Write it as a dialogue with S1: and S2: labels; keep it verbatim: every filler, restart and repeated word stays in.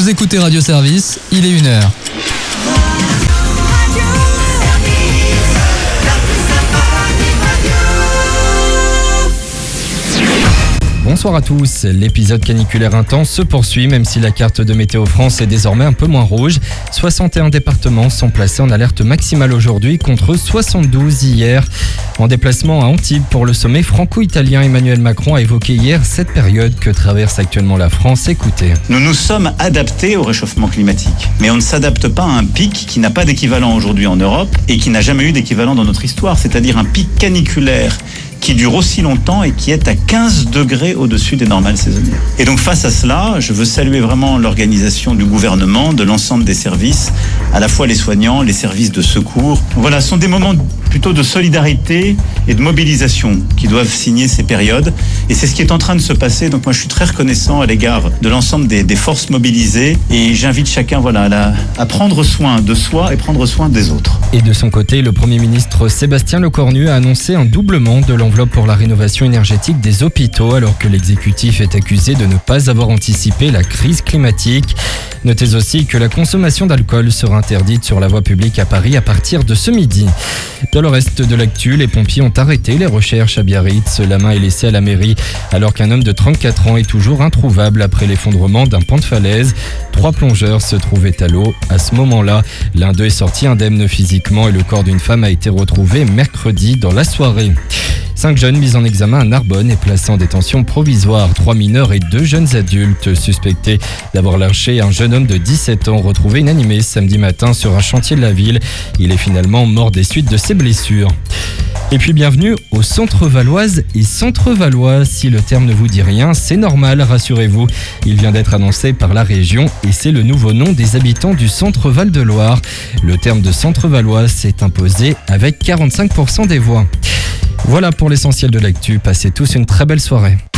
S1: Vous écoutez Radio Service, il est une heure. Bonsoir à tous, l'épisode caniculaire intense se poursuit même si la carte de Météo France est désormais un peu moins rouge. soixante et un départements sont placés en alerte maximale aujourd'hui contre soixante-douze hier. En déplacement à Antibes pour le sommet franco-italien, Emmanuel Macron a évoqué hier cette période que traverse actuellement la France. Écoutez.
S2: Nous nous sommes adaptés au réchauffement climatique, mais on ne s'adapte pas à un pic qui n'a pas d'équivalent aujourd'hui en Europe et qui n'a jamais eu d'équivalent dans notre histoire, c'est-à-dire un pic caniculaire qui dure aussi longtemps et qui est à quinze degrés au-dessus des normales saisonnières. Et donc face à cela, je veux saluer vraiment l'organisation du gouvernement, de l'ensemble des services, à la fois les soignants, les services de secours. Voilà, ce sont des moments plutôt de solidarité et de mobilisation qui doivent signer ces périodes. Et c'est ce qui est en train de se passer. Donc moi je suis très reconnaissant à l'égard de l'ensemble des, des forces mobilisées et j'invite chacun voilà, à, la, à prendre soin de soi et prendre soin des autres.
S1: Et de son côté, le Premier ministre Sébastien Lecornu a annoncé un doublement de l'enveloppe pour la rénovation énergétique des hôpitaux alors que l'exécutif est accusé de ne pas avoir anticipé la crise climatique. Notez aussi que la consommation d'alcool sera interdite sur la voie publique à Paris à partir de ce midi. Dans le reste de l'actu, les pompiers ont arrêté les recherches à Biarritz. La main est laissée à la mairie alors qu'un homme de trente-quatre ans est toujours introuvable après l'effondrement d'un pan de falaise. Trois plongeurs se trouvaient à l'eau. À ce moment-là, l'un d'eux est sorti indemne physiquement et le corps d'une femme a été retrouvé mercredi dans la soirée. Cinq jeunes mis en examen à Narbonne et placés en détention provisoire. Trois mineurs et deux jeunes adultes suspectés d'avoir lâché un jeune homme de dix-sept ans retrouvé inanimé samedi matin sur un chantier de la ville. Il est finalement mort des suites de ses blessures. Et puis bienvenue au Centre-Valoise et Centre-Valois. Si le terme ne vous dit rien, c'est normal, rassurez-vous. Il vient d'être annoncé par la région et c'est le nouveau nom des habitants du Centre-Val de Loire. Le terme de Centre-Valois s'est imposé avec quarante-cinq pour cent des voix. Voilà pour l'essentiel de l'actu. Passez tous une très belle soirée.